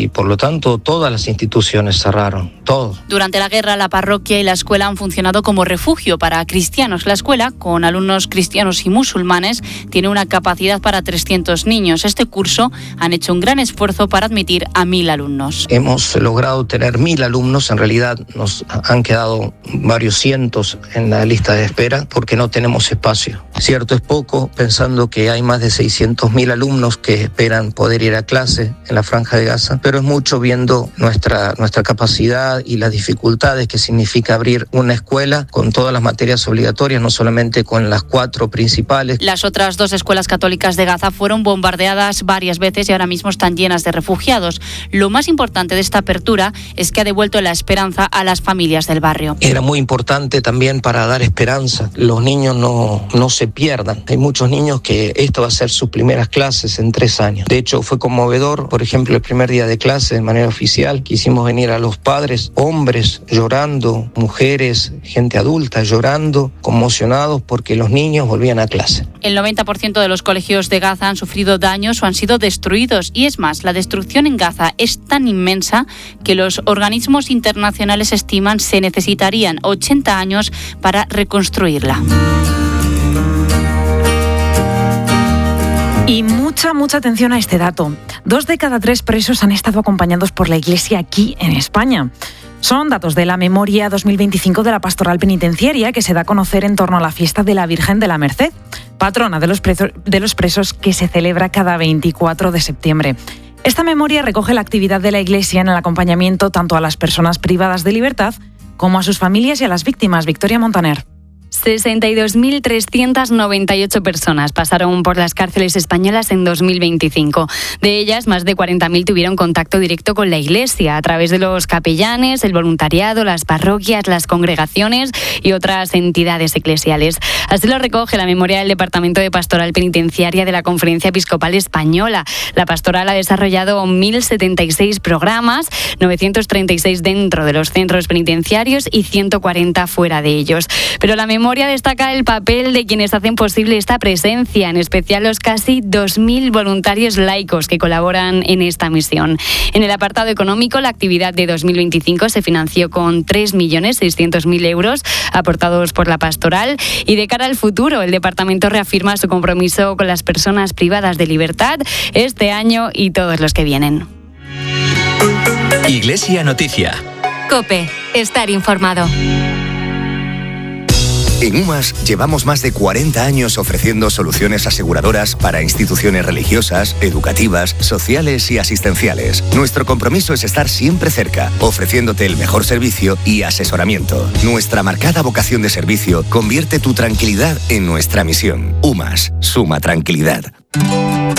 por lo tanto todas las instituciones cerraron, todo. Durante la guerra, la parroquia y la escuela han funcionado como refugio para cristianos. La escuela, con alumnos cristianos y musulmanes, tiene una capacidad para 300 niños. Este curso han hecho un gran esfuerzo para admitir a 1.000 alumnos. Hemos logrado tener 1.000 alumnos, en realidad nos han quedado varios cientos en la lista de espera porque no tenemos espacio. Cierto es poco, pensando que hay más de 600.000 alumnos que esperan poder ir a clase en la Franja de Gaza, pero es mucho viendo nuestra capacidad y las dificultades que significa abrir una escuela con todas las materias obligatorias, no solamente con las 4 principales. Las otras 2 escuelas católicas de Gaza fueron bombardeadas varias veces y ahora mismo están llenas de refugiados. Lo más importante de esta apertura es que ha devuelto la esperanza a las familias del barrio. Era muy importante también para dar esperanza. Los niños no se pierdan. Hay muchos niños que esto va a ser sus primeras clases en 3 años. De hecho, fue conmovedor, por ejemplo, el primer día de clase de manera oficial. Quisimos venir a los padres, hombres llorando, mujeres, gente adulta llorando, conmocionados porque los niños volvían a clase. El 90% de los colegios de Gaza han sufrido daños o han sido destruidos. Y es más, la destrucción en Gaza es tan inmensa que los organismos internacionales estiman se necesitarían 80 años para reconstruirla. Y mucha atención a este dato. 2 de cada 3 presos han estado acompañados por la Iglesia aquí en España. Son datos de la memoria 2025 de la Pastoral Penitenciaria que se da a conocer en torno a la fiesta de la Virgen de la Merced, patrona de los presos que se celebra cada 24 de septiembre. Esta memoria recoge la actividad de la Iglesia en el acompañamiento tanto a las personas privadas de libertad como a sus familias y a las víctimas. Victoria Montaner. 62.398 personas pasaron por las cárceles españolas en 2025. De ellas, más de 40.000 tuvieron contacto directo con la Iglesia a través de los capellanes, el voluntariado, las parroquias, las congregaciones y otras entidades eclesiales. Así lo recoge la memoria del Departamento de Pastoral Penitenciaria de la Conferencia Episcopal Española. La pastoral ha desarrollado 1.076 programas, 936 dentro de los centros penitenciarios y 140 fuera de ellos. Pero la memoria destaca el papel de quienes hacen posible esta presencia, en especial los casi 2.000 voluntarios laicos que colaboran en esta misión. En el apartado económico, la actividad de 2025 se financió con 3.600.000 euros aportados por la pastoral y de cara al futuro, el departamento reafirma su compromiso con las personas privadas de libertad este año y todos los que vienen. Iglesia Noticia. COPE. Estar informado. En UMAS llevamos más de 40 años ofreciendo soluciones aseguradoras para instituciones religiosas, educativas, sociales y asistenciales. Nuestro compromiso es estar siempre cerca, ofreciéndote el mejor servicio y asesoramiento. Nuestra marcada vocación de servicio convierte tu tranquilidad en nuestra misión. UMAS, suma tranquilidad.